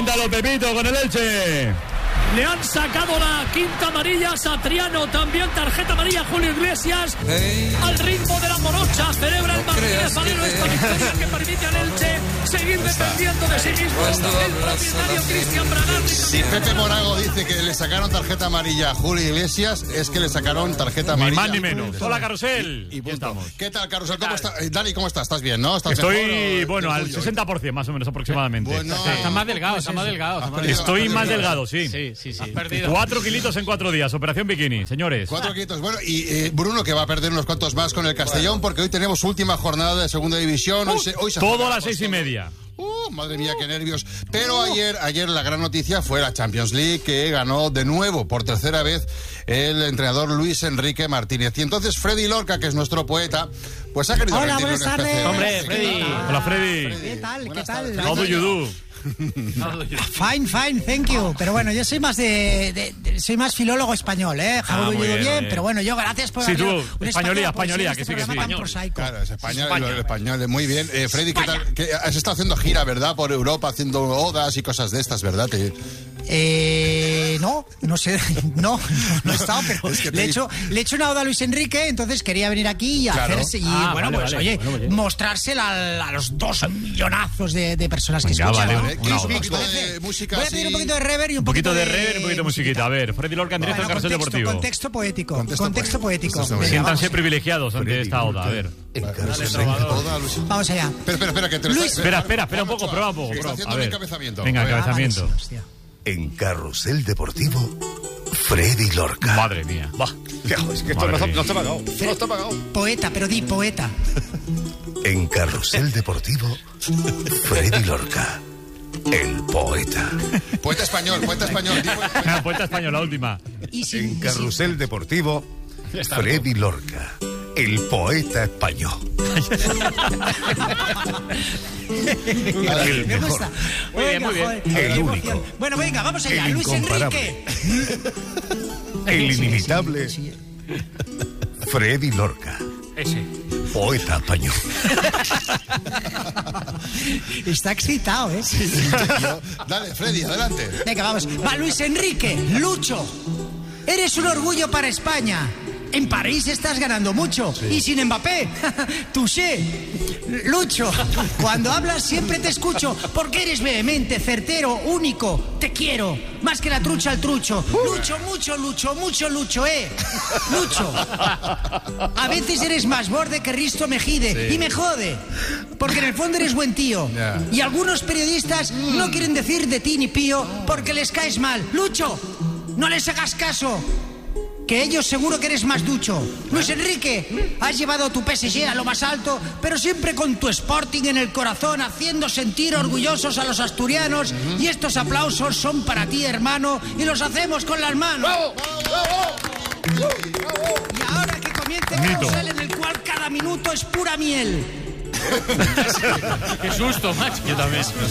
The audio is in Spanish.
Cántalo, Pepito, con el Elche. Le han sacado la quinta amarilla a Satriano, también tarjeta amarilla a Julio Iglesias. Al ritmo de la morocha celebra el Martínez Valero esta victoria que permite al Elche seguir dependiendo de sí mismo. El propietario Cristian Bragarni. Si Pepe Morago dice que le sacaron tarjeta amarilla a Julio Iglesias, es que le sacaron tarjeta amarilla. Ni más ni menos. Hola, Carrusel. Y punto. Estamos. ¿Qué tal, Carrusel? ¿Cómo estás? Dani, ¿cómo estás? ¿Estás bien, no? ¿Estás Estoy, bueno, al 60% más o menos aproximadamente. Bueno, Está más delgado, está más delgado. Estoy más delgado, sí. Sí. Has perdido. 4 kilitos en 4 días. Operación Bikini, señores. 4 kilitos. Bueno, y Bruno, que va a perder unos cuantos más con el Castellón, porque hoy tenemos última jornada de segunda división. Hoy se Todo a las 6:30. Madre mía, qué nervios. Pero ayer la gran noticia fue la Champions League, que ganó de nuevo, por tercera vez, el entrenador Luis Enrique Martínez. Y entonces Freddy Lorca, que es nuestro poeta, pues ha querido Hola, rendirle buenas una especie tardes. de... Hombre, Freddy. Hola, Freddy. ¿Qué tal? Buenas ¿Qué tal? tardes. How do you do? Fine, thank you. Pero bueno, yo soy más soy más filólogo español, ¿eh? muy Muy bien, bien, bien. pero bueno, yo gracias por Sí, tú, un españolía, poesía en que sí, que sí. programa tan prosaico. Claro, es español, el español, muy bien. Freddy, ¿qué tal? Que has estado haciendo gira, ¿verdad? Por Europa, haciendo odas y cosas de estas, ¿verdad? No sé, no he estado, pero Es que le he hecho una oda a Luis Enrique, entonces quería venir aquí y hacerse, y bueno, vale, pues vale. oye, mostrársela a los 2 millonazos de personas que Venga, escuchan. vale, ¿no? una ¿Qué es oda. un poquito de música Voy a así? pedir un poquito de reverb y Un poquito de rever, un poquito de musiquita. A ver, Freddy Lorca en directo en Carrusel Deportivo. Contexto poético. Contexto Contexto poético. Venga, Siéntanse vamos. privilegiados ante esta oda. A ver. Oda a Luis. Vamos allá. Espera, que te lo Luis. estás... Espera un poco, prueba un poco. Que está prueba. haciendo A un ver. encabezamiento. Venga, A ver. encabezamiento. Ah, vale, sí, hostia. En Carrusel Deportivo, Freddy Lorca. Madre mía. Es que esto no está pagado. No está pagado. Poeta, pero di poeta. En Carrusel Deportivo, Freddy Lorca, el poeta. Poeta español. Poeta español, la última. Y sin, En Carrusel Deportivo, Freddy Lorca, el poeta español. El Me mejor. gusta. Muy bien, muy bien. Joder, El qué único. emoción. Bueno, venga, vamos allá. El Luis incomparable. Enrique. El inimitable Sí. Freddy Lorca, Ese. poeta español. Está excitado, ¿eh? Dale, Freddy, adelante. Venga, vamos. Va, Luis Enrique, Lucho. Eres un orgullo para España. En París estás ganando mucho. Y sin Mbappé, touché. Lucho, cuando hablas siempre te escucho, porque eres vehemente, certero, único. Te quiero, más que la trucha al trucho. Lucho, mucho, Lucho, Lucho. A veces eres más borde que Risto Mejide. Y me jode, porque en el fondo eres buen tío. Y algunos periodistas no quieren decir de ti ni pío, porque les caes mal. Lucho, no les hagas caso, que ellos seguro que eres más ducho. Luis Enrique, has llevado tu PSG a lo más alto, pero siempre con tu Sporting en el corazón, haciendo sentir orgullosos a los asturianos. Y estos aplausos son para ti, hermano, y los hacemos con las manos. Y ahora que comience el carrusel en el cual cada minuto es pura miel. Qué susto, macho. Yo también.